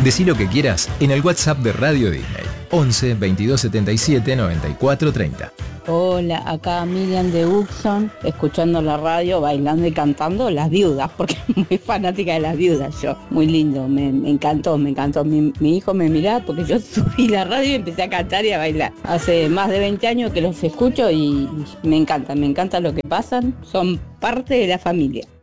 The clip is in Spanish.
Decí lo que quieras en el WhatsApp de Radio Disney. 11 22 77 94 30. Hola, acá Miriam de Uxon, escuchando la radio, bailando y cantando Las Viudas, porque muy fanática de Las Viudas yo. Muy lindo, me encantó. Mi hijo me miraba porque yo subí la radio y empecé a cantar y a bailar. Hace más de 20 años que los escucho y me encanta lo que pasan, son parte de la familia.